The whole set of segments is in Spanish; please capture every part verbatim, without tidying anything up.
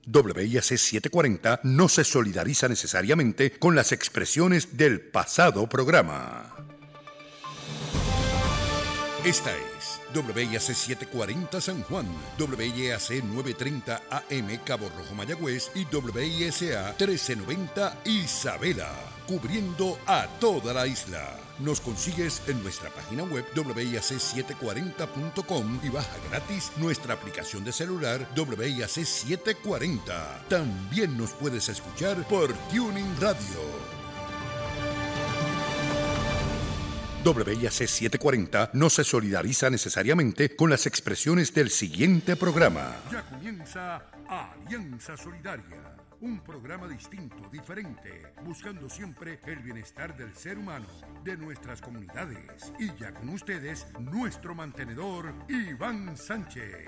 W I A C setecientos cuarenta no se solidariza necesariamente con las expresiones del pasado programa. Esta es W I A C setecientos cuarenta San Juan, W I A C novecientos treinta A M Cabo Rojo Mayagüez y W I S A trece noventa Isabela, cubriendo a toda la isla. Nos consigues en nuestra página web W I A C setecientos cuarenta punto com y baja gratis nuestra aplicación de celular W I A C setecientos cuarenta. También nos puedes escuchar por Tuning Radio. W I A C setecientos cuarenta no se solidariza necesariamente con las expresiones del siguiente programa. Ya comienza Alianza Solidaria, un programa distinto, diferente, buscando siempre el bienestar del ser humano, de nuestras comunidades. Y ya con ustedes, nuestro mantenedor, Iván Sánchez.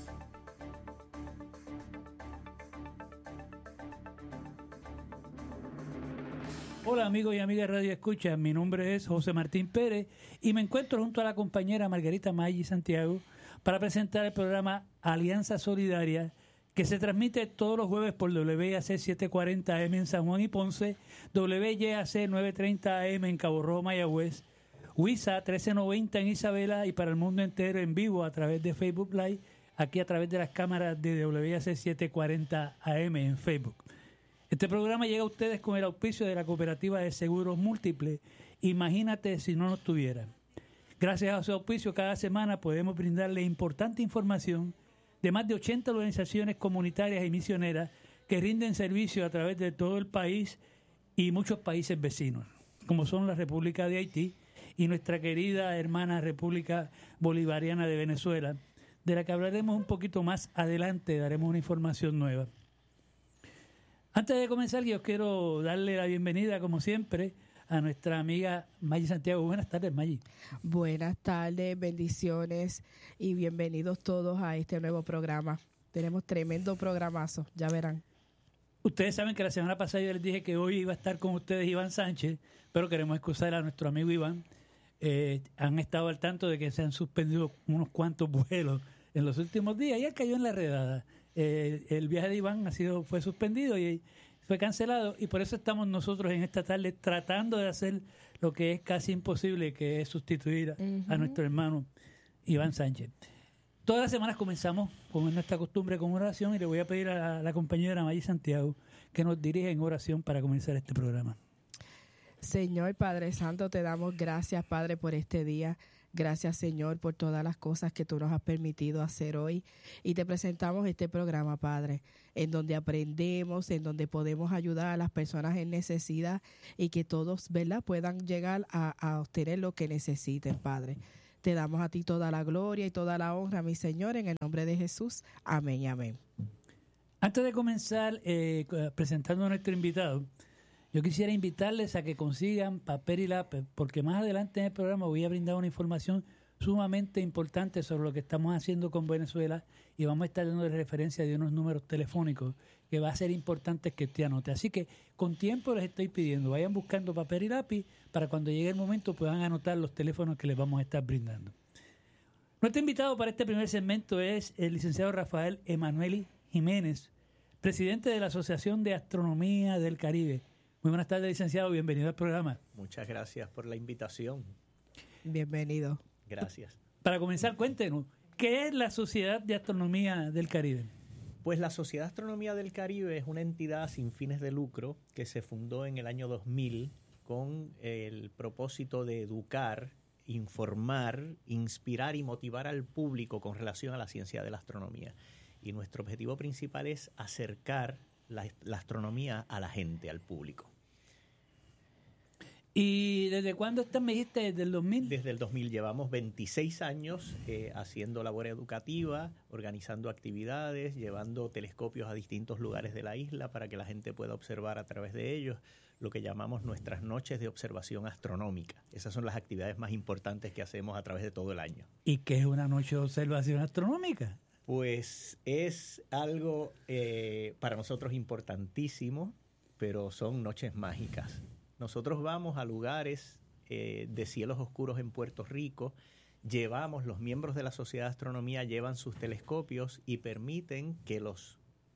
Hola amigos y amigas de Radio Escucha, mi nombre es José Martín Pérez y me encuentro junto a la compañera Margarita Maggi Santiago para presentar el programa Alianza Solidaria, que se transmite todos los jueves por W I A C setecientos cuarenta A M en San Juan y Ponce, W I A C novecientos treinta A M en Cabo Rojo, Mayagüez, W I S A trece noventa en Isabela y para el mundo entero en vivo a través de Facebook Live, aquí a través de las cámaras de W I A C setecientos cuarenta A M en Facebook. Este programa llega a ustedes con el auspicio de la Cooperativa de Seguros Múltiples. Imagínate si no nos tuvieran. Gracias a su auspicio, cada semana podemos brindarle importante información de más de ochenta organizaciones comunitarias y misioneras que rinden servicio a través de todo el país y muchos países vecinos, como son la República de Haití y nuestra querida hermana República Bolivariana de Venezuela, de la que hablaremos un poquito más adelante, daremos una información nueva. Antes de comenzar, yo quiero darle la bienvenida, como siempre, a nuestra amiga Maggi Santiago. Buenas tardes, Maggi. Buenas tardes, bendiciones y bienvenidos todos a este nuevo programa. Tenemos tremendo programazo, ya verán. Ustedes saben que la semana pasada yo les dije que hoy iba a estar con ustedes Iván Sánchez, pero queremos excusar a nuestro amigo Iván. Eh, han estado al tanto de que se han suspendido unos cuantos vuelos en los últimos días y él cayó en la redada. Eh, el viaje de Iván ha sido fue suspendido y fue cancelado y por eso estamos nosotros en esta tarde tratando de hacer lo que es casi imposible, que es sustituir a, uh-huh. a nuestro hermano Iván Sánchez. Todas las semanas comenzamos con nuestra costumbre con oración y le voy a pedir a la, a la compañera Maggi Santiago que nos dirija en oración para comenzar este programa. Señor Padre Santo, te damos gracias, Padre, por este día. Gracias, Señor, por todas las cosas que tú nos has permitido hacer hoy. Y te presentamos este programa, Padre, en donde aprendemos, en donde podemos ayudar a las personas en necesidad y que todos, ¿verdad?, puedan llegar a, a obtener lo que necesiten, Padre. Te damos a ti toda la gloria y toda la honra, mi Señor, en el nombre de Jesús. Amén y amén. Antes de comenzar eh, presentando a nuestro invitado, yo quisiera invitarles a que consigan papel y lápiz, porque más adelante en el programa voy a brindar una información sumamente importante sobre lo que estamos haciendo con Venezuela y vamos a estar dando referencia de unos números telefónicos que va a ser importante que usted anote. Así que con tiempo les estoy pidiendo, vayan buscando papel y lápiz para cuando llegue el momento puedan anotar los teléfonos que les vamos a estar brindando. Nuestro invitado para este primer segmento es el licenciado Rafael Emanueli Jiménez, presidente de la Asociación de Astronomía del Caribe. Muy buenas tardes, licenciado. Bienvenido al programa. Muchas gracias por la invitación. Bienvenido. Gracias. Para comenzar, cuéntenos, ¿qué es la Sociedad de Astronomía del Caribe? Pues la Sociedad de Astronomía del Caribe es una entidad sin fines de lucro que se fundó en el año dos mil con el propósito de educar, informar, inspirar y motivar al público con relación a la ciencia de la astronomía. Y nuestro objetivo principal es acercar la, la astronomía a la gente, al público. ¿Y desde cuándo estás, me dijiste, desde el dos mil? Desde el dos mil llevamos veintiséis años eh, haciendo labor educativa, organizando actividades, llevando telescopios a distintos lugares de la isla para que la gente pueda observar a través de ellos lo que llamamos nuestras noches de observación astronómica. Esas son las actividades más importantes que hacemos a través de todo el año. ¿Y qué es una noche de observación astronómica? Pues es algo eh, para nosotros importantísimo, pero son noches mágicas. Nosotros vamos a lugares eh, de cielos oscuros en Puerto Rico, llevamos, los miembros de la Sociedad de Astronomía llevan sus telescopios y permiten que los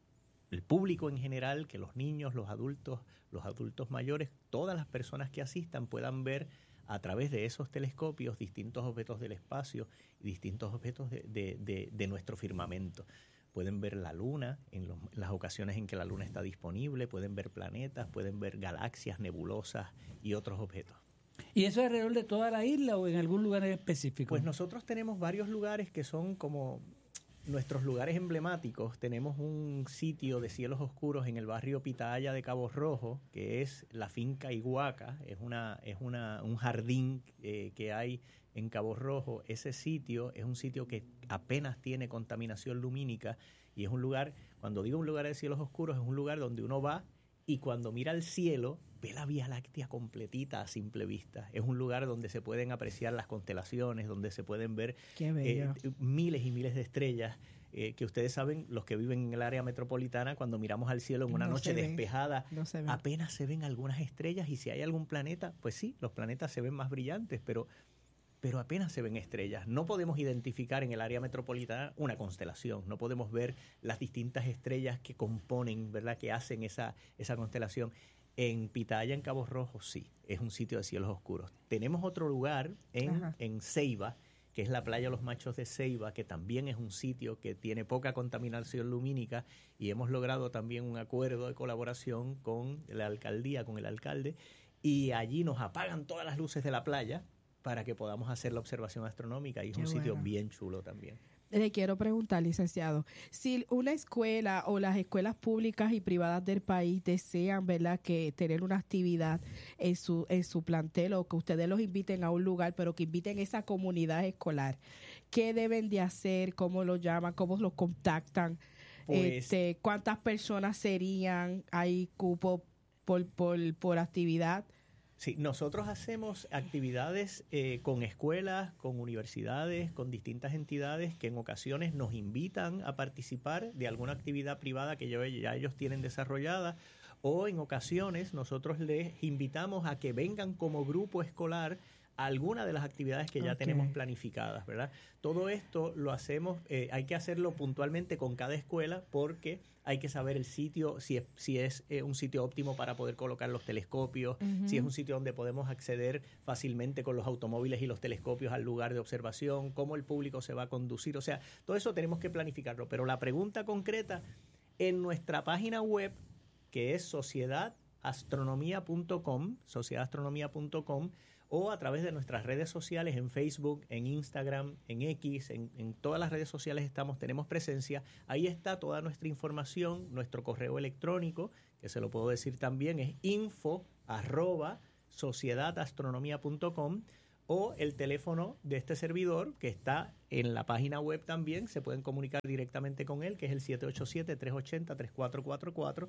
el público en general, que los niños, los adultos, los adultos mayores, todas las personas que asistan puedan ver a través de esos telescopios distintos objetos del espacio y distintos objetos de, de, de, de nuestro firmamento. Pueden ver la luna en, los, en las ocasiones en que la luna está disponible, pueden ver planetas, pueden ver galaxias, nebulosas y otros objetos. ¿Y eso es alrededor de toda la isla o en algún lugar en específico? Pues nosotros tenemos varios lugares que son como nuestros lugares emblemáticos. Tenemos un sitio de cielos oscuros en el barrio Pitaya de Cabo Rojo, que es la finca Iguaca. Es una es una un jardín eh, que hay en Cabo Rojo. Ese sitio es un sitio que apenas tiene contaminación lumínica y es un lugar, cuando digo un lugar de cielos oscuros, es un lugar donde uno va y cuando mira al cielo ve la Vía Láctea completita a simple vista. Es un lugar donde se pueden apreciar las constelaciones, donde se pueden ver eh, miles y miles de estrellas, eh, que ustedes saben, los que viven en el área metropolitana, cuando miramos al cielo en una no noche despejada, no se apenas se ven algunas estrellas, y si hay algún planeta, pues sí, los planetas se ven más brillantes, pero, pero apenas se ven estrellas. No podemos identificar en el área metropolitana una constelación, no podemos ver las distintas estrellas que componen, ¿verdad?, que hacen esa, esa constelación. En Pitaya, en Cabo Rojo, sí, es un sitio de cielos oscuros. Tenemos otro lugar en, en Ceiba, que es la playa Los Machos de Ceiba, que también es un sitio que tiene poca contaminación lumínica, y hemos logrado también un acuerdo de colaboración con la alcaldía, con el alcalde, y allí nos apagan todas las luces de la playa para que podamos hacer la observación astronómica, y es Qué un bueno. sitio bien chulo también. Le quiero preguntar, licenciado, si una escuela o las escuelas públicas y privadas del país desean, ¿verdad?, que tener una actividad en su en su plantel, o que ustedes los inviten a un lugar, pero que inviten a esa comunidad escolar, ¿qué deben de hacer? ¿Cómo lo llaman? ¿Cómo los contactan? Pues, este, ¿cuántas personas serían? ¿Hay cupo por, por, por actividad? Sí, nosotros hacemos actividades eh, con escuelas, con universidades, con distintas entidades que en ocasiones nos invitan a participar de alguna actividad privada que ya, ya ellos tienen desarrollada, o en ocasiones nosotros les invitamos a que vengan como grupo escolar a alguna de las actividades que ya Okay. tenemos planificadas, ¿verdad? Todo esto lo hacemos, eh, hay que hacerlo puntualmente con cada escuela, porque hay que saber el sitio, si es, si es eh, un sitio óptimo para poder colocar los telescopios, Uh-huh. si es un sitio donde podemos acceder fácilmente con los automóviles y los telescopios al lugar de observación, cómo el público se va a conducir. O sea, todo eso tenemos que planificarlo. Pero la pregunta concreta, en nuestra página web, que es sociedad astronomía punto com, sociedad astronomía punto com, o a través de nuestras redes sociales, en Facebook, en Instagram, en X, en, en todas las redes sociales estamos, tenemos presencia. Ahí está toda nuestra información, nuestro correo electrónico, que se lo puedo decir también, es info arroba sociedad astronomía punto com, o el teléfono de este servidor, que está en la página web también, se pueden comunicar directamente con él, que es el siete ocho siete, tres ocho cero, tres cuatro cuatro cuatro,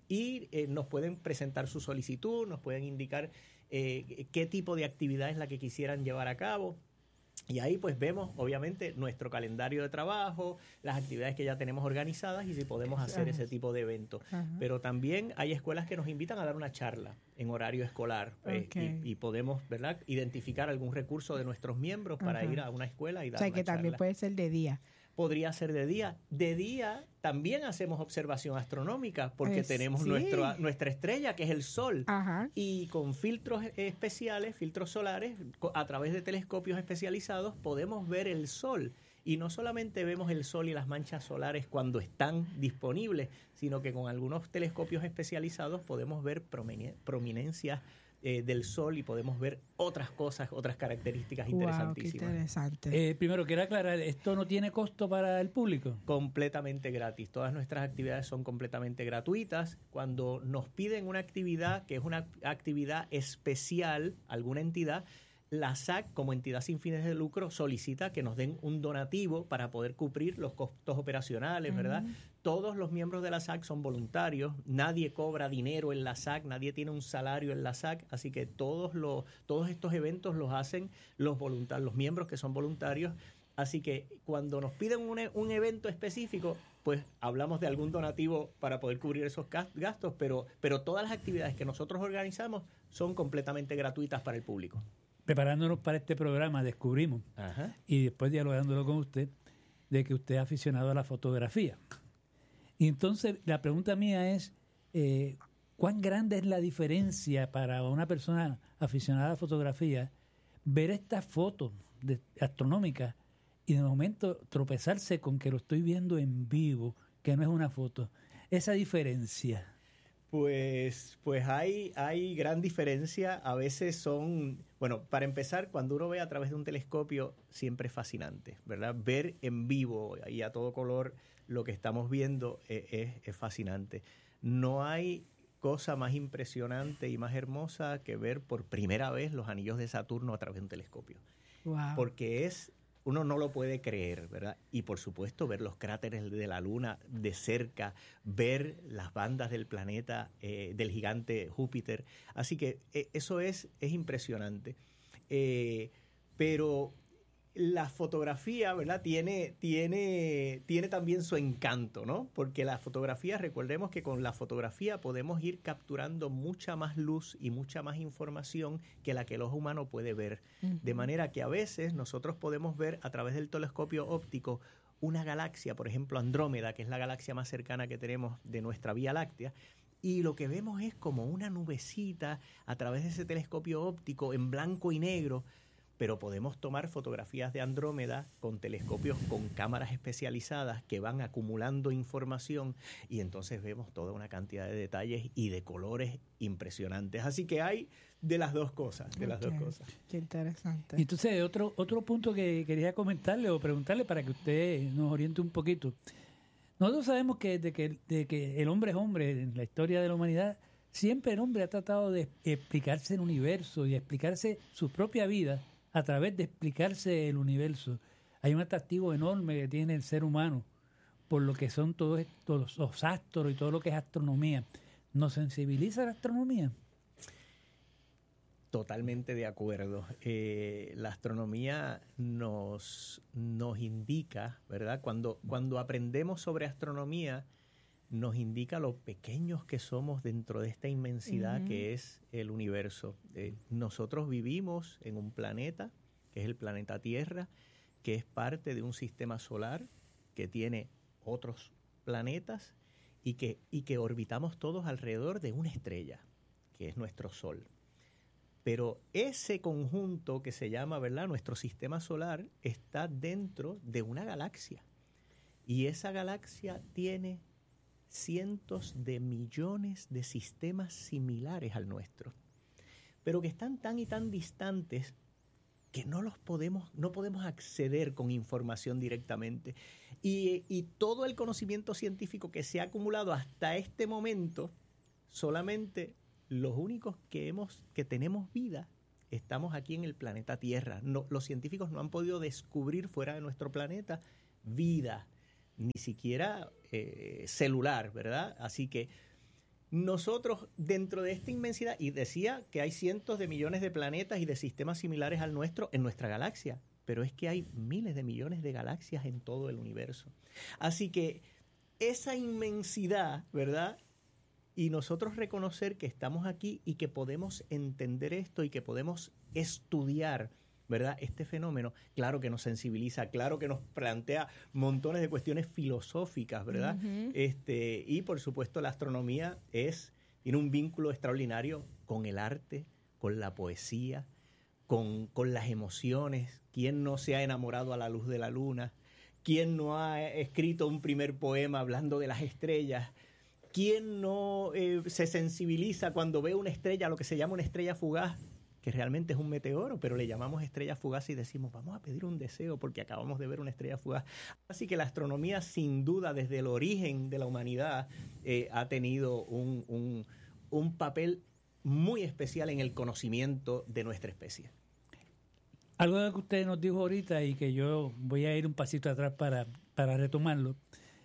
y eh, nos pueden presentar su solicitud, nos pueden indicar eh, qué tipo de actividad es la que quisieran llevar a cabo. Y ahí pues vemos obviamente nuestro calendario de trabajo, las actividades que ya tenemos organizadas y si podemos hacer Ajá. ese tipo de eventos. Ajá. Pero también hay escuelas que nos invitan a dar una charla en horario escolar, eh, Okay. y, y podemos, ¿verdad?, identificar algún recurso de nuestros miembros para Ajá. ir a una escuela y dar O sea, una que también charla. puede ser de día. Podría ser de día. De día también hacemos observación astronómica porque Eh, tenemos sí. nuestro, nuestra estrella, que es el Sol. Ajá. Y con filtros especiales, filtros solares, co- a través de telescopios especializados, podemos ver el Sol. Y no solamente vemos el Sol y las manchas solares cuando están disponibles, sino que con algunos telescopios especializados podemos ver promine- prominencias eh, del Sol y podemos ver otras cosas, otras características Wow, qué interesantísimas. interesante. Eh, primero, quiero aclarar, ¿esto no tiene costo para el público? Completamente gratis. Todas nuestras actividades son completamente gratuitas. Cuando nos piden una actividad que es una actividad especial, alguna entidad, la S A C, como entidad sin fines de lucro, solicita que nos den un donativo para poder cubrir los costos operacionales, ¿verdad? Ujú. Todos los miembros de la S A C son voluntarios, nadie cobra dinero en la S A C, nadie tiene un salario en la S A C, así que todos los todos estos eventos los hacen los voluntarios, los miembros que son voluntarios. Así que cuando nos piden un, e- un evento específico, pues hablamos de algún donativo para poder cubrir esos gas- gastos, pero, pero todas las actividades que nosotros organizamos son completamente gratuitas para el público. Preparándonos para este programa, descubrimos, y después dialogándolo con usted, de que usted es aficionado a la fotografía. Y entonces la pregunta mía es, eh, ¿cuán grande es la diferencia para una persona aficionada a la fotografía ver estas fotos de, astronómicas y de momento tropezarse con que lo estoy viendo en vivo, que no es una foto? Esa diferencia. Pues, pues hay, hay gran diferencia. A veces son, bueno, para empezar, cuando uno ve a través de un telescopio, siempre es fascinante, ¿verdad? Ver en vivo y a todo color lo que estamos viendo es, es, es fascinante. No hay cosa más impresionante y más hermosa que ver por primera vez los anillos de Saturno a través de un telescopio. Wow. Porque es, uno no lo puede creer, ¿verdad? Y por supuesto ver los cráteres de la Luna de cerca, ver las bandas del planeta, eh, del gigante Júpiter. Así que eh, eso es, es impresionante. Eh, pero la fotografía, ¿verdad? Tiene, tiene, tiene también su encanto, ¿no? Porque la fotografía, recordemos que con la fotografía podemos ir capturando mucha más luz y mucha más información que la que el ojo humano puede ver. Uh-huh. De manera que a veces nosotros podemos ver a través del telescopio óptico una galaxia, por ejemplo Andrómeda, que es la galaxia más cercana que tenemos de nuestra Vía Láctea, y lo que vemos es como una nubecita a través de ese telescopio óptico en blanco y negro. Pero podemos tomar fotografías de Andrómeda con telescopios con cámaras especializadas que van acumulando información y entonces vemos toda una cantidad de detalles y de colores impresionantes. Así que hay de las dos cosas, de las okay. dos cosas. Qué interesante. Entonces, otro, otro punto que quería comentarle o preguntarle para que usted nos oriente un poquito. Nosotros sabemos que de que, de que el hombre es hombre en la historia de la humanidad, siempre el hombre ha tratado de explicarse el universo y explicarse su propia vida a través de explicarse el universo. Hay un atractivo enorme que tiene el ser humano por lo que son todos estos, los astros y todo lo que es astronomía. ¿Nos sensibiliza la astronomía? Totalmente de acuerdo. Eh, la astronomía nos, nos indica, ¿verdad? Cuando, cuando aprendemos sobre astronomía, nos indica lo pequeños que somos dentro de esta inmensidad uh-huh. que es el universo. Eh, nosotros vivimos en un planeta, que es el planeta Tierra, que es parte de un sistema solar que tiene otros planetas y que, y que orbitamos todos alrededor de una estrella, que es nuestro Sol. Pero ese conjunto que se llama, ¿verdad?, nuestro sistema solar, está dentro de una galaxia. Y esa galaxia tiene cientos de millones de sistemas similares al nuestro, pero que están tan y tan distantes que no los podemos, no podemos acceder con información directamente. Y, y todo el conocimiento científico que se ha acumulado hasta este momento, solamente los únicos que hemos, que tenemos vida, estamos aquí en el planeta Tierra. No, los científicos no han podido descubrir fuera de nuestro planeta vida, ni siquiera eh, celular, ¿verdad? Así que nosotros, dentro de esta inmensidad, y decía que hay cientos de millones de planetas y de sistemas similares al nuestro en nuestra galaxia, pero es que hay miles de millones de galaxias en todo el universo. Así que esa inmensidad, ¿verdad?, y nosotros reconocer que estamos aquí y que podemos entender esto y que podemos estudiar, ¿verdad?, este fenómeno, claro que nos sensibiliza, claro que nos plantea montones de cuestiones filosóficas, ¿verdad? Uh-huh. Este, y por supuesto la astronomía es, tiene un vínculo extraordinario con el arte, con la poesía, con, con las emociones. ¿Quién no se ha enamorado a la luz de la luna? ¿Quién no ha escrito un primer poema hablando de las estrellas? ¿Quién no eh, se sensibiliza cuando ve una estrella, lo que se llama una estrella fugaz, que realmente es un meteoro, pero le llamamos estrella fugaz y decimos, vamos a pedir un deseo porque acabamos de ver una estrella fugaz? Así que la astronomía, sin duda, desde el origen de la humanidad, eh, ha tenido un, un, un papel muy especial en el conocimiento de nuestra especie. Algo de lo que usted nos dijo ahorita y que yo voy a ir un pasito atrás para, para retomarlo,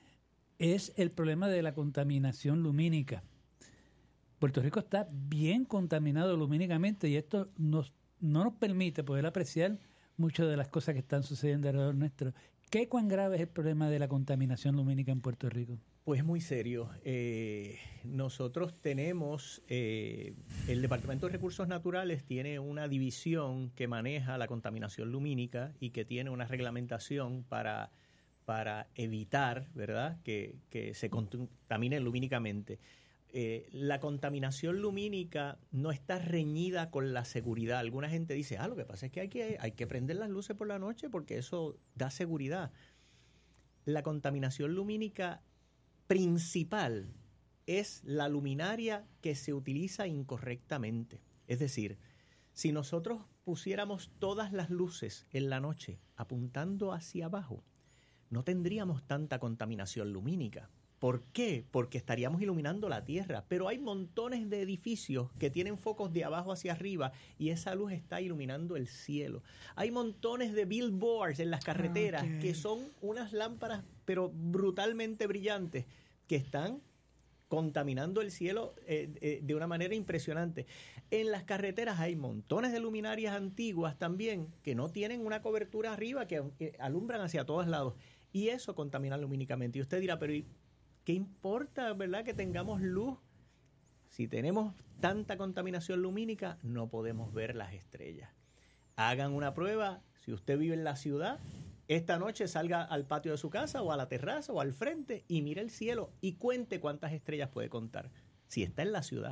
es el problema de la contaminación lumínica. Puerto Rico está bien contaminado lumínicamente y esto nos, no nos permite poder apreciar muchas de las cosas que están sucediendo alrededor nuestro. ¿Qué cuán grave es el problema de la contaminación lumínica en Puerto Rico? Pues muy serio. Eh, nosotros tenemos, eh, el Departamento de Recursos Naturales tiene una división que maneja la contaminación lumínica y que tiene una reglamentación para... para evitar, ¿verdad?, que, que se contaminen lumínicamente. Eh, la contaminación lumínica no está reñida con la seguridad. Alguna gente dice, ah, lo que pasa es que hay que, hay que prender las luces por la noche porque eso da seguridad. La contaminación lumínica principal es la luminaria que se utiliza incorrectamente. Es decir, si nosotros pusiéramos todas las luces en la noche apuntando hacia abajo, no tendríamos tanta contaminación lumínica. ¿Por qué? Porque estaríamos iluminando la Tierra. Pero hay montones de edificios que tienen focos de abajo hacia arriba y esa luz está iluminando el cielo. Hay montones de billboards en las carreteras okay. que son unas lámparas, pero brutalmente brillantes, que están contaminando el cielo eh, eh, de una manera impresionante. En las carreteras hay montones de luminarias antiguas también que no tienen una cobertura arriba, que eh, alumbran hacia todos lados. Y eso contamina lumínicamente. Y usted dirá, pero ¿qué importa, verdad, que tengamos luz? Si tenemos tanta contaminación lumínica, no podemos ver las estrellas. Hagan una prueba. Si usted vive en la ciudad, esta noche salga al patio de su casa o a la terraza o al frente y mire el cielo y cuente cuántas estrellas puede contar. Si está en la ciudad,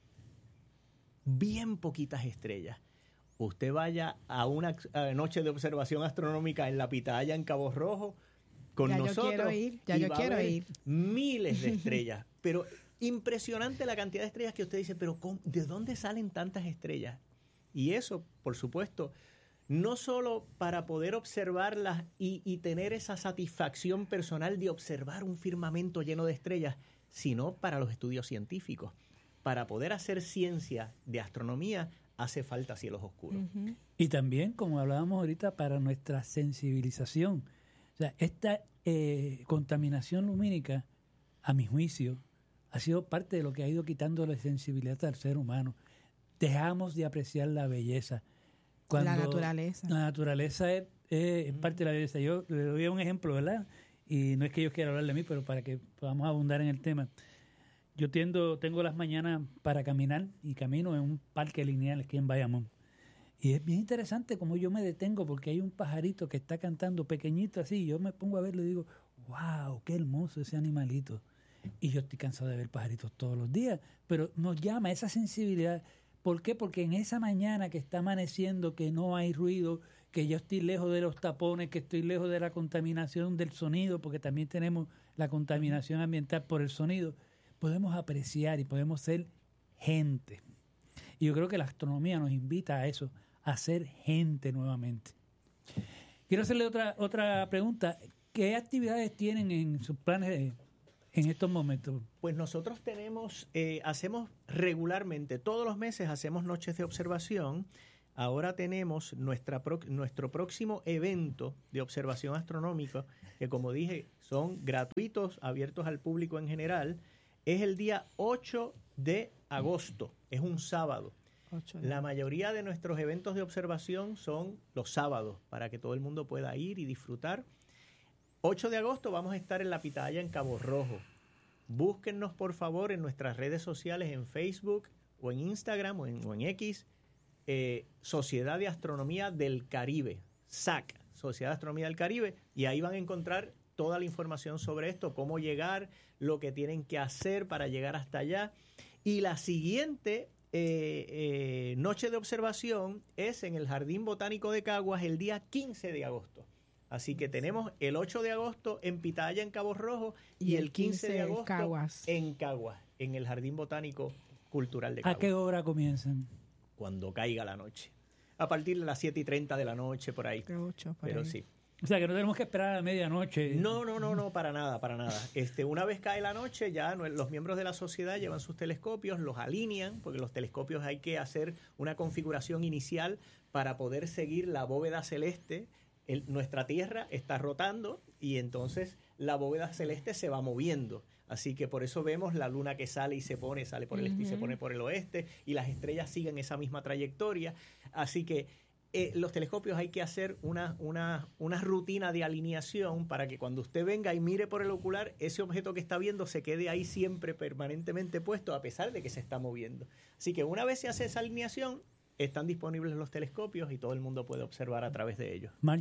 bien poquitas estrellas. Usted vaya a una noche de observación astronómica en la Pitaya, en Cabo Rojo, con ya nosotros. Yo quiero ir, ya yo quiero ir. Miles de estrellas. Pero impresionante la cantidad de estrellas que usted dice, pero ¿de dónde salen tantas estrellas? Y eso, por supuesto, no solo para poder observarlas y, y tener esa satisfacción personal de observar un firmamento lleno de estrellas, sino para los estudios científicos. Para poder hacer ciencia de astronomía hace falta cielos oscuros. Uh-huh. Y también, como hablábamos ahorita, para nuestra sensibilización. O sea, esta eh, contaminación lumínica, a mi juicio, ha sido parte de lo que ha ido quitando la sensibilidad al ser humano. Dejamos de apreciar la belleza. Cuando la naturaleza. La naturaleza es, es, es parte de la belleza. Yo le doy un ejemplo, ¿verdad? Y no es que yo quiera hablar de mí, pero para que podamos abundar en el tema. Yo tiendo, tengo las mañanas para caminar y camino en un parque lineal aquí en Bayamón. Y es bien interesante como yo me detengo porque hay un pajarito que está cantando pequeñito así. Yo me pongo a verlo y digo, wow, qué hermoso ese animalito. Y yo estoy cansado de ver pajaritos todos los días, pero nos llama esa sensibilidad. ¿Por qué? Porque en esa mañana que está amaneciendo, que no hay ruido, que yo estoy lejos de los tapones, que estoy lejos de la contaminación del sonido, porque también tenemos la contaminación ambiental por el sonido, podemos apreciar y podemos ser gente. Y yo creo que la astronomía nos invita a eso, a ser gente nuevamente. Quiero hacerle otra otra pregunta. ¿Qué actividades tienen en sus planes de, en estos momentos? Pues nosotros tenemos, eh, hacemos regularmente, todos los meses hacemos noches de observación. Ahora tenemos nuestra pro, nuestro próximo evento de observación astronómica, que como dije, son gratuitos, abiertos al público en general. Es el día ocho de agosto, es un sábado. La mayoría de nuestros eventos de observación son los sábados, para que todo el mundo pueda ir y disfrutar. ocho de agosto vamos a estar en la Pitaya, en Cabo Rojo. Búsquennos, por favor, en nuestras redes sociales, en Facebook o en Instagram o en, o en X, eh, Sociedad de Astronomía del Caribe, S A C, Sociedad de Astronomía del Caribe, y ahí van a encontrar toda la información sobre esto, cómo llegar, lo que tienen que hacer para llegar hasta allá. Y la siguiente eh, eh, noche de observación es en el Jardín Botánico de Caguas el día quince de agosto. Así que tenemos el ocho de agosto en Pitaya, en Cabo Rojo, y, y el quince de agosto Caguas. en Caguas, en el Jardín Botánico Cultural de Caguas. ¿A qué hora comienzan? Cuando caiga la noche. A partir de las siete y treinta de la noche, por ahí. ocho, por Pero ahí. sí. O sea, que no tenemos que esperar a medianoche. No, no, no, no, para nada, para nada. Este, una vez cae la noche, ya los miembros de la sociedad llevan sus telescopios, los alinean, porque los telescopios hay que hacer una configuración inicial para poder seguir la bóveda celeste. El, nuestra Tierra está rotando y entonces la bóveda celeste se va moviendo. Así que por eso vemos la luna que sale y se pone, sale por el este y se pone por el oeste, y las estrellas siguen esa misma trayectoria. Así que Eh, los telescopios hay que hacer una, una, una rutina de alineación para que cuando usted venga y mire por el ocular, ese objeto que está viendo se quede ahí siempre permanentemente puesto a pesar de que se está moviendo. Así que una vez se hace esa alineación, están disponibles los telescopios y todo el mundo puede observar a través de ellos. Margie.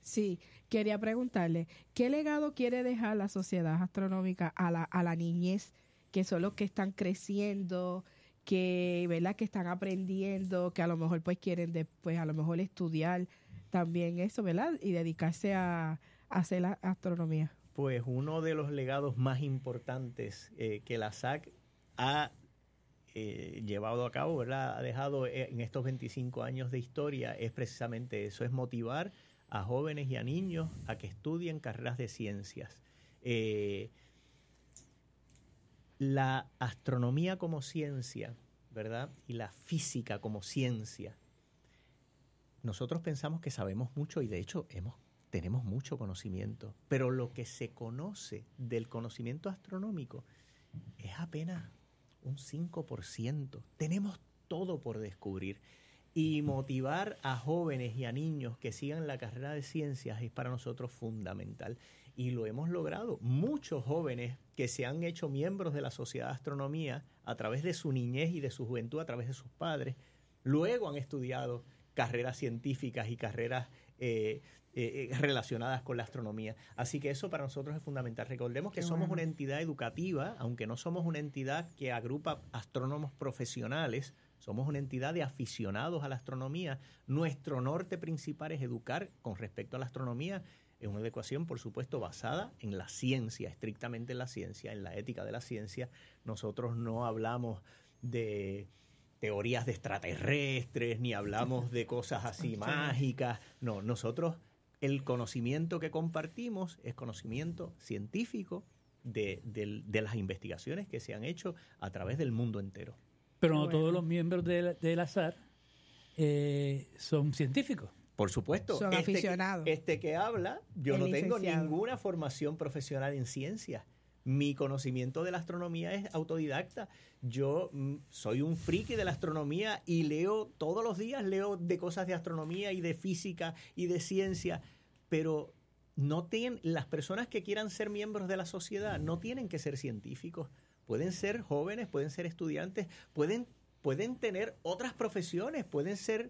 Sí, quería preguntarle, ¿qué legado quiere dejar la Sociedad Astronómica a la, a la niñez, que son los que están creciendo, que, ¿verdad?, que están aprendiendo, que a lo mejor pues quieren después a lo mejor estudiar también eso, ¿verdad?, y dedicarse a, a hacer la astronomía? Pues uno de los legados más importantes eh, que la S A C ha eh, llevado a cabo, ¿verdad?, ha dejado en estos veinticinco años de historia es precisamente eso, es motivar a jóvenes y a niños a que estudien carreras de ciencias. Eh, la astronomía como ciencia, ¿verdad?, y la física como ciencia, nosotros pensamos que sabemos mucho y de hecho hemos, tenemos mucho conocimiento, pero lo que se conoce del conocimiento astronómico es apenas un cinco por ciento. Tenemos todo por descubrir. Y motivar a jóvenes y a niños que sigan la carrera de ciencias es para nosotros fundamental. Y lo hemos logrado. Muchos jóvenes que se han hecho miembros de la Sociedad de Astronomía a través de su niñez y de su juventud, a través de sus padres, luego han estudiado carreras científicas y carreras eh, eh, relacionadas con la astronomía. Así que eso para nosotros es fundamental. Recordemos que Qué somos bueno. una entidad educativa, aunque no somos una entidad que agrupa astrónomos profesionales. Somos una entidad de aficionados a la astronomía. Nuestro norte principal es educar con respecto a la astronomía. Es una educación, por supuesto, basada en la ciencia, estrictamente en la ciencia, en la ética de la ciencia. Nosotros no hablamos de teorías de extraterrestres, ni hablamos de cosas así mágicas. No, nosotros el conocimiento que compartimos es conocimiento científico de, de, de las investigaciones que se han hecho a través del mundo entero. Pero no bueno. todos los miembros del de A S A R eh, son científicos. Por supuesto. Son este aficionados. Que, este que habla, yo El no tengo licenciado. ninguna formación profesional en ciencias. Mi conocimiento de la astronomía es autodidacta. Yo mm, soy un friki de la astronomía y leo todos los días, leo de cosas de astronomía y de física y de ciencia, pero no tienen, las personas que quieran ser miembros de la sociedad no tienen que ser científicos. Pueden ser jóvenes, pueden ser estudiantes, pueden, pueden tener otras profesiones, pueden ser,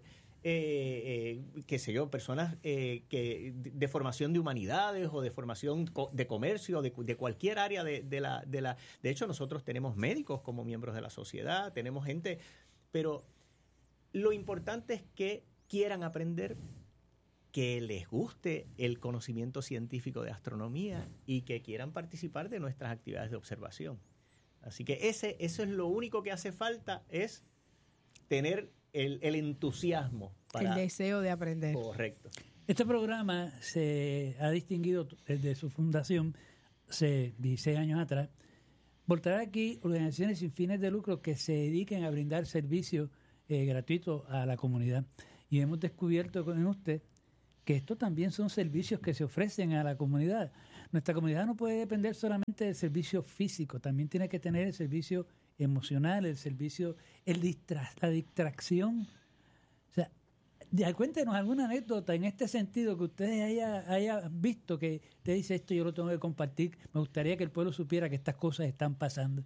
eh, eh, qué sé yo, personas eh, que de, de formación de humanidades o de formación de comercio, de, de cualquier área de, de la, de la... De hecho, nosotros tenemos médicos como miembros de la sociedad, tenemos gente, pero lo importante es que quieran aprender, que les guste el conocimiento científico de astronomía y que quieran participar de nuestras actividades de observación. Así que ese, eso es lo único que hace falta, es tener el, el entusiasmo. Para... El deseo de aprender. Correcto. Este programa se ha distinguido desde su fundación, hace dieciséis años atrás, por traer aquí organizaciones sin fines de lucro que se dediquen a brindar servicios eh, gratuitos a la comunidad. Y hemos descubierto con usted que estos también son servicios que se ofrecen a la comunidad. Nuestra comunidad no puede depender solamente del servicio físico, también tiene que tener el servicio emocional, el servicio, el distra- la distracción. O sea, ya, cuéntenos alguna anécdota en este sentido que ustedes hayan haya visto que te dice esto, yo lo tengo que compartir. Me gustaría que el pueblo supiera que estas cosas están pasando.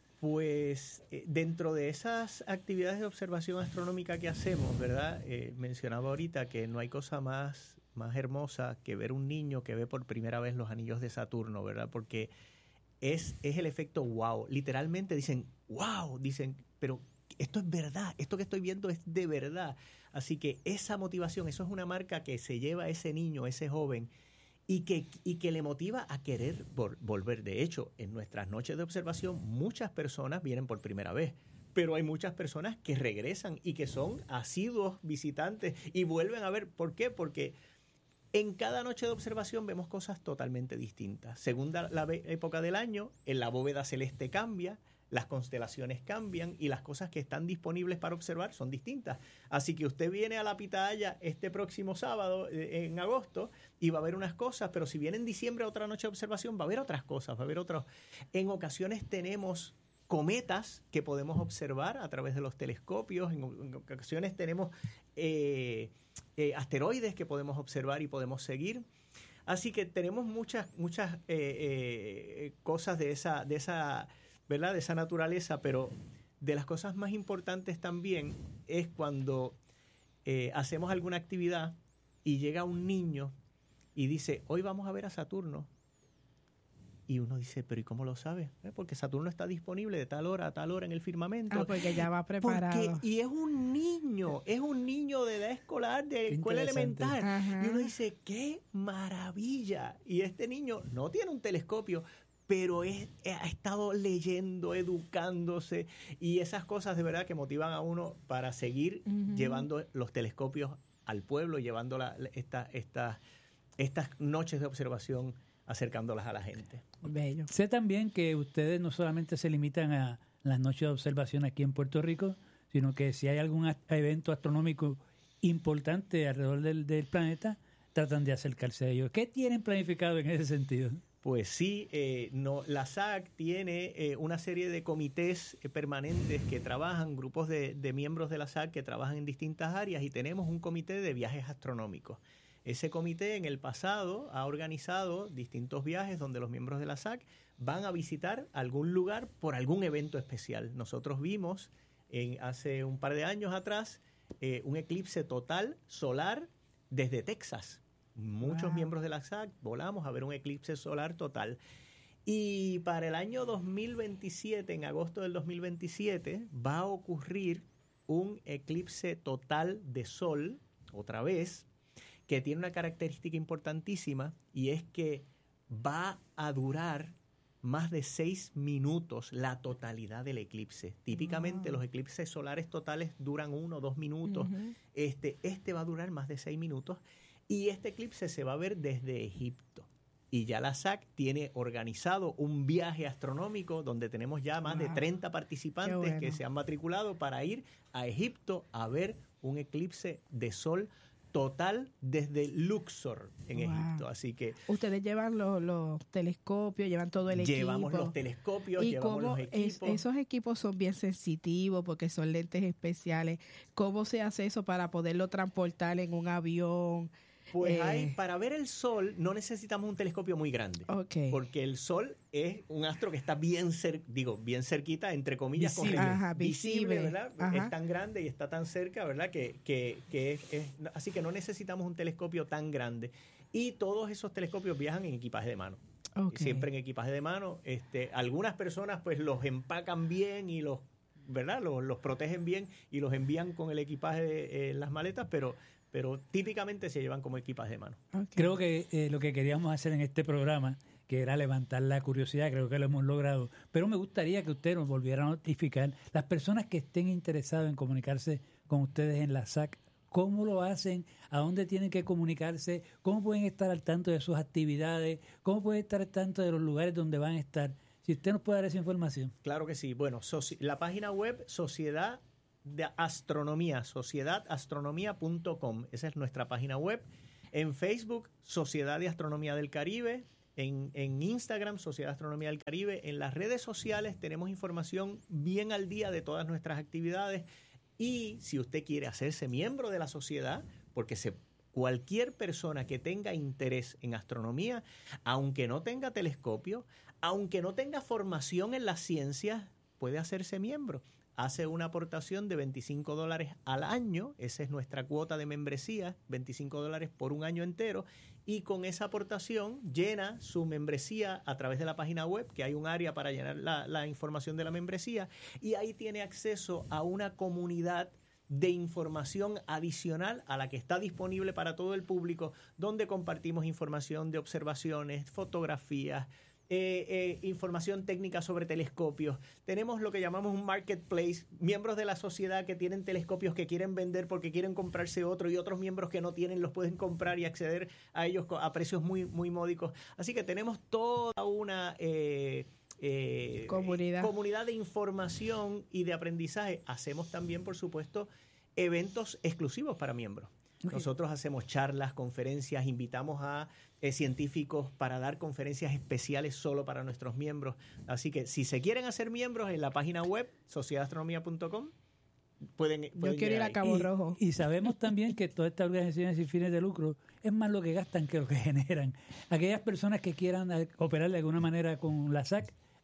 Pues eh, dentro de esas actividades de observación astronómica que hacemos, ¿verdad? Eh, mencionaba ahorita que no hay cosa más, más hermosa que ver un niño que ve por primera vez los anillos de Saturno, ¿verdad? Porque es, es el efecto wow. Literalmente dicen, wow, dicen, pero esto es verdad, esto que estoy viendo es de verdad. Así que esa motivación, eso es una marca que se lleva a ese niño, a ese joven, y que, y que le motiva a querer vol- volver. De hecho, en nuestras noches de observación, muchas personas vienen por primera vez, pero hay muchas personas que regresan y que son asiduos visitantes y vuelven a ver. ¿Por qué? Porque en cada noche de observación vemos cosas totalmente distintas. Según la, la época del año, en la bóveda celeste cambia, las constelaciones cambian y las cosas que están disponibles para observar son distintas. Así que usted viene a la Pitaya este próximo sábado, eh, en agosto, y va a ver unas cosas, pero si viene en diciembre a otra noche de observación, va a haber otras cosas, va a haber otros. En ocasiones tenemos cometas que podemos observar a través de los telescopios, en, en ocasiones tenemos eh, eh, asteroides que podemos observar y podemos seguir. Así que tenemos muchas, muchas eh, eh, cosas de esa, de esa ¿verdad? De esa naturaleza, pero de las cosas más importantes también es cuando eh, hacemos alguna actividad y llega un niño y dice, hoy vamos a ver a Saturno. Y uno dice, pero ¿y cómo lo sabe? Eh, porque Saturno está disponible de tal hora a tal hora en el firmamento. Ah, porque ya va preparado. Porque, y es un niño, es un niño de edad escolar, de Qué escuela elemental. Ajá. Y uno dice, ¡qué maravilla! Y este niño no tiene un telescopio, pero es, ha estado leyendo, educándose, y esas cosas de verdad que motivan a uno para seguir uh-huh. llevando los telescopios al pueblo, llevando la, esta, esta, estas noches de observación, acercándolas a la gente. Bello. Sé también que ustedes no solamente se limitan a las noches de observación aquí en Puerto Rico, sino que si hay algún evento astronómico importante alrededor del, del planeta, tratan de acercarse a ellos. ¿Qué tienen planificado en ese sentido? Pues sí, eh, no, la S A C tiene eh, una serie de comités eh, permanentes que trabajan, grupos de, de miembros de la S A C que trabajan en distintas áreas, y tenemos un comité de viajes astronómicos. Ese comité en el pasado ha organizado distintos viajes donde los miembros de la S A C van a visitar algún lugar por algún evento especial. Nosotros vimos en, hace un par de años atrás eh, un eclipse total solar desde Texas. Muchos wow. miembros de la S A C volamos a ver un eclipse solar total. Y para el año dos mil veintisiete, en agosto del dos mil veintisiete, va a ocurrir un eclipse total de sol, otra vez, que tiene una característica importantísima, y es que va a durar más de seis minutos la totalidad del eclipse. Típicamente wow. los eclipses solares totales duran uno o dos minutos. Uh-huh. Este, este va a durar más de seis minutos, y este eclipse se va a ver desde Egipto. Y ya la S A C tiene organizado un viaje astronómico donde tenemos ya más wow. de treinta participantes bueno. que se han matriculado para ir a Egipto a ver un eclipse de sol total desde Luxor en wow. Egipto. Así que ustedes llevan los, los telescopios, llevan todo el equipo. Llevamos los telescopios, ¿Y llevamos cómo los equipos. Es, esos equipos son bien sensitivos porque son lentes especiales. ¿Cómo se hace eso para poderlo transportar en un avión? Pues eh, hay, para ver el sol no necesitamos un telescopio muy grande, okay. porque el sol es un astro que está bien cer, digo, bien cerquita, entre comillas, visible, con Ajá, visible, visible, ¿verdad? Ajá. Es tan grande y está tan cerca, ¿verdad? Que, que, que es, es, así que no necesitamos un telescopio tan grande. Y todos esos telescopios viajan en equipaje de mano. Okay. Siempre en equipaje de mano. Este, algunas personas pues los empacan bien y los, ¿verdad? Los, los protegen bien y los envían con el equipaje de, eh, las maletas, pero pero típicamente se llevan como equipaje de mano. Okay. Creo que eh, lo que queríamos hacer en este programa, que era levantar la curiosidad, creo que lo hemos logrado, pero me gustaría que usted nos volviera a notificar las personas que estén interesadas en comunicarse con ustedes en la S A C, cómo lo hacen, a dónde tienen que comunicarse, cómo pueden estar al tanto de sus actividades, cómo pueden estar al tanto de los lugares donde van a estar. Si usted nos puede dar esa información. Claro que sí. Bueno, soci- la página web Sociedad de Astronomía, sociedad astronomía punto com. Esa es nuestra página web. En Facebook, Sociedad de Astronomía del Caribe. En, en Instagram, Sociedad de Astronomía del Caribe. En las redes sociales tenemos información bien al día de todas nuestras actividades. Y si usted quiere hacerse miembro de la sociedad, porque se, cualquier persona que tenga interés en astronomía, aunque no tenga telescopio, aunque no tenga formación en las ciencias, puede hacerse miembro. Hace una aportación de veinticinco dólares al año, esa es nuestra cuota de membresía, veinticinco dólares por un año entero, y con esa aportación llena su membresía a través de la página web, que hay un área para llenar la, la información de la membresía, y ahí tiene acceso a una comunidad de información adicional a la que está disponible para todo el público, donde compartimos información de observaciones, fotografías, Eh, eh, información técnica sobre telescopios. Tenemos lo que llamamos un marketplace, miembros de la sociedad que tienen telescopios que quieren vender porque quieren comprarse otro, y otros miembros que no tienen los pueden comprar y acceder a ellos a precios muy, muy módicos. Así que tenemos toda una eh, eh, comunidad. comunidad de información y de aprendizaje. Hacemos también, por supuesto, eventos exclusivos para miembros. Okay. Nosotros hacemos charlas, conferencias, invitamos a eh, científicos para dar conferencias especiales solo para nuestros miembros. Así que si se quieren hacer miembros, en la página web sociedad astronomía punto com pueden, pueden Yo quiero ir a Cabo y, Rojo. Y sabemos también que todas estas organizaciones sin fines de lucro es más lo que gastan que lo que generan. Aquellas personas que quieran operar de alguna manera con la S A C,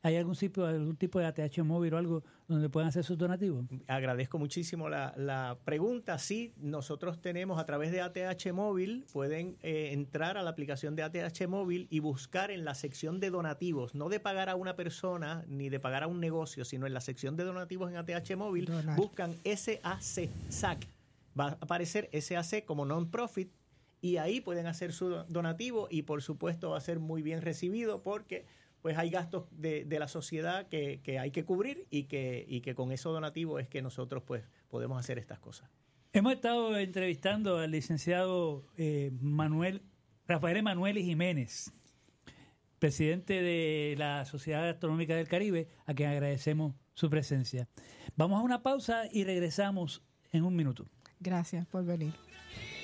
¿Hay algún tipo, algún tipo de A T H móvil o algo donde puedan hacer sus donativos? Agradezco muchísimo la, la pregunta. Sí, nosotros tenemos a través de A T H Móvil, pueden eh, entrar a la aplicación de A T H Móvil y buscar en la sección de donativos, no de pagar a una persona ni de pagar a un negocio, sino en la sección de donativos en A T H Móvil, Donar. Buscan S A C, S A C. Va a aparecer S A C como non-profit y ahí pueden hacer su donativo y por supuesto va a ser muy bien recibido porque pues hay gastos de, de la sociedad que, que hay que cubrir y que, y que con esos donativos es que nosotros pues podemos hacer estas cosas. Hemos estado entrevistando al licenciado eh, Manuel Rafael Emanuel Jiménez, presidente de la Sociedad Astronómica del Caribe, a quien agradecemos su presencia. Vamos a una pausa y regresamos en un minuto. Gracias por venir.